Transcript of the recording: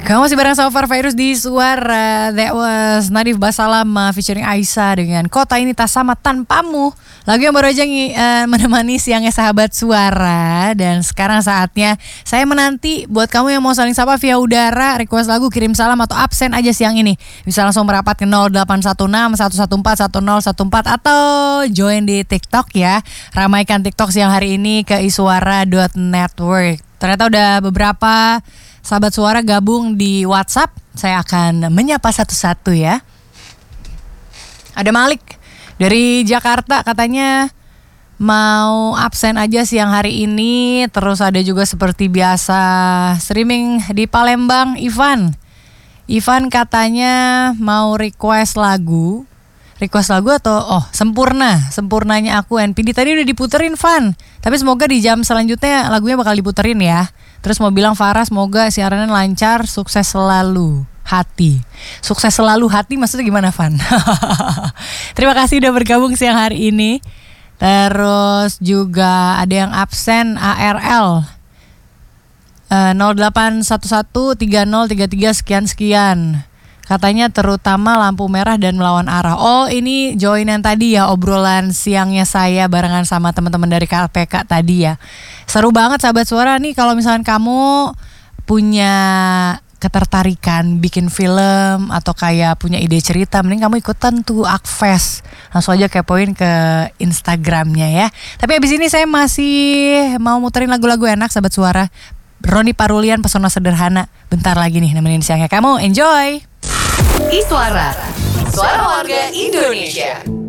Kamu masih bareng sama Virus di Suara. That was Nadif Basalam featuring Aisyah dengan Kota Ini Tak Sama Tanpamu. Lagu yang baru aja menemani siangnya sahabat Suara. Dan sekarang saatnya saya menanti buat kamu yang mau saling sapa via udara, request lagu, kirim salam atau absen aja siang ini. Bisa langsung merapat ke 0816 114 1014 atau join di TikTok ya. Ramaikan TikTok siang hari ini ke isuara.network. Ternyata udah beberapa sahabat Suara gabung di WhatsApp. Saya akan menyapa satu-satu ya. Ada Malik dari Jakarta, katanya mau absen aja siang hari ini. Terus ada juga seperti biasa streaming di Palembang, Ivan katanya mau request lagu atau Sempurnanya Aku NPD. Tadi udah diputerin, Van. Tapi semoga di jam selanjutnya lagunya bakal diputerin ya. Terus mau bilang Farah, semoga siarannya lancar, sukses selalu hati. Sukses selalu hati maksudnya gimana, Van? Terima kasih udah bergabung siang hari ini. Terus juga ada yang absen, ARL 08113033 sekian. Katanya terutama lampu merah dan melawan arah. Oh, ini joinan tadi ya, obrolan siangnya saya barengan sama teman-teman dari KPK tadi ya. Seru banget sahabat Suara nih kalau misalkan kamu punya ketertarikan bikin film atau kayak punya ide cerita, mending kamu ikutan tuh Akfest. Langsung aja kepoin ke Instagramnya ya. Tapi abis ini saya masih mau muterin lagu-lagu enak sahabat Suara. Roni Parulian, Pesona Sederhana. Bentar lagi nih nemenin siangnya kamu. Enjoy! Suara Warga Indonesia.